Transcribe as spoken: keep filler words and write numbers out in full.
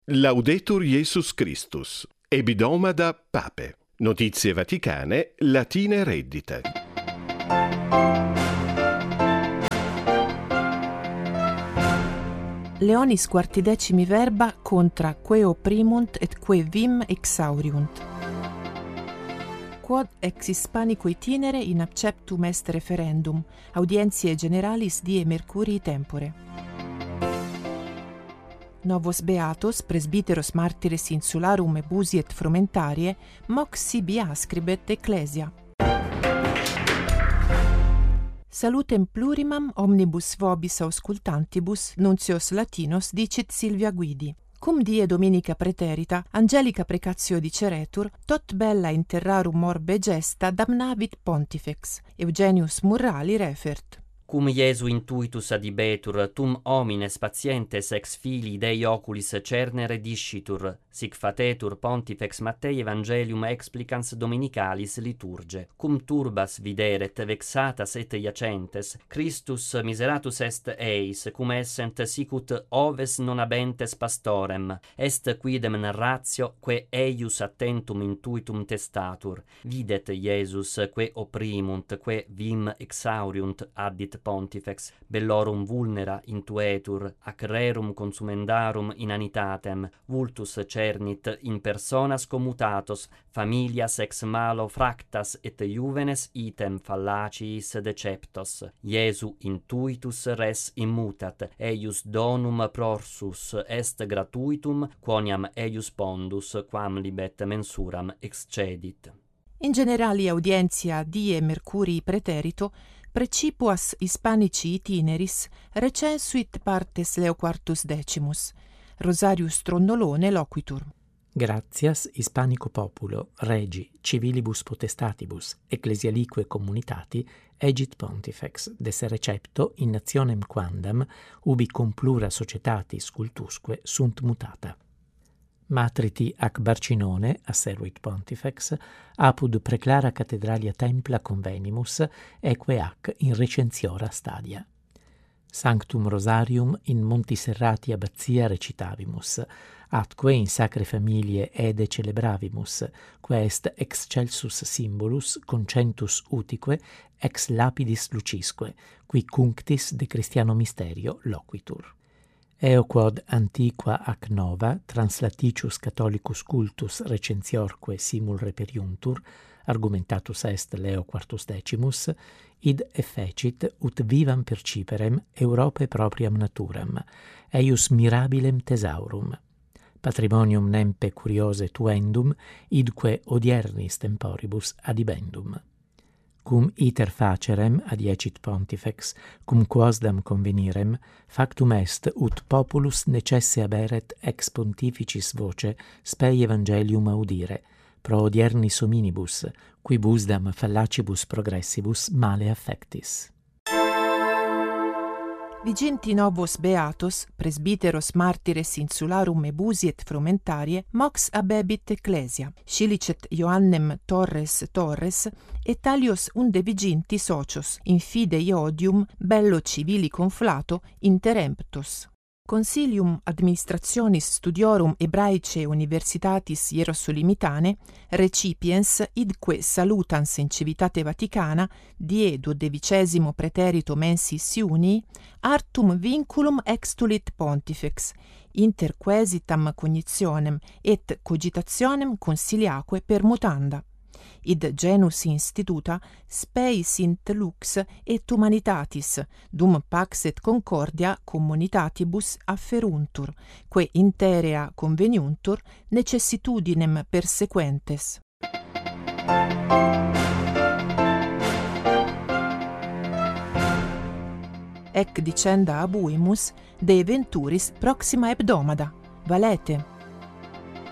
Laudetur Jesus Christus. Ebidomada Pape. Notizie vaticane, latine reddite. Leonis quartidecimi verba contra que opprimunt et que vim exauriunt. Quod ex hispanico itinere in acceptum est referendum, audientiae generalis die Mercurii tempore. Novos beatos, presbiteros martires insularum ebusi et frumentarie, mox sibi ascribet ecclesia. Salutem plurimam omnibus vobis auscultantibus, nuncios latinos dicit Silvia Guidi. Cum die dominica praeterita, angelica precatio diceretur, tot bella in terrarum orbe gesta damnavit pontifex. Eugenius Murrali refert. Cum Iesu intuitus adibetur, tum homines patientes ex filii Dei oculis cernere discitur, sic fatetur pontifex Mattei Evangelium explicans dominicalis liturge. Cum turbas videret vexatas et iacentes, Christus miseratus est eis, cum essent sicut oves non habentes pastorem, est quidem narratio, que eius attentum intuitum testatur. Videt Iesus, que opprimunt, que vim exauriunt, addit pontifex, bellorum vulnera intuetur, ac rerum consumendarum inanitatem, vultus cernit in personas commutatos, familias ex malo fractas et juvenes item fallaciis deceptos. Iesu intuitus res immutat, eius donum prorsus est gratuitum, quoniam eius pondus, quam libet mensuram excedit. In generali audientia die Mercurii praeterito, precipuas hispanici itineris recensuit partes Leo quartus decimus. Rosarius Tronnolone loquitur. Gratias hispanico populo, regi, civilibus potestatibus, ecclesialique communitati, egit pontifex, de recepto in nationem quandam, ubi cum plura societatis cultusque sunt mutata. Matriti ac Barcinone, asseruit pontifex, apud preclara cathedralia templa convenimus, eque ac in recensiora stadia. Sanctum Rosarium in Monti Serrati abbazia recitavimus, atque in sacre familie ede celebravimus, quae est excelsus symbolus concentus utique ex lapidis lucisque, qui cunctis de Christiano Mysterio loquitur. Eo quod antiqua ac nova translaticius catholicus cultus recensiorque simul reperiuntur, argumentatus est Leo quartus decimus, id effecit ut vivam perciperem Europae propriam naturam, eius mirabilem thesaurum. Patrimonium nempe curiose tuendum, idque odiernis temporibus adibendum. Cum iter facerem, adiecit pontifex, cum quosdam convenirem, factum est ut populus necesse aberet ex pontificis voce spei evangelium audire, pro odiernis hominibus, quibusdam fallacibus progressibus male affectis. Viginti novos beatos, presbiteros martires insularum ebusi et frumentarie, mox abebit ecclesia. Scilicet Ioannem Torres Torres, et talios unde viginti socios, in fide iodium, bello civili conflato, interemptos. Consilium administrationis studiorum Hebraicae Universitatis Hierosolimitane recipiens idque salutans in civitate Vaticana die duodevicesimo praeterito mensis iunii artum vinculum extulit pontifex inter quaesitam cognitionem et cogitationem consiliaque permutanda. Id genus instituta spei sint lux et humanitatis, dum pax et concordia communitatibus afferuntur, que interea conveniuntur necessitudinem persequentes. Ec dicenda abuimus de eventuris proxima hebdomada. Valete.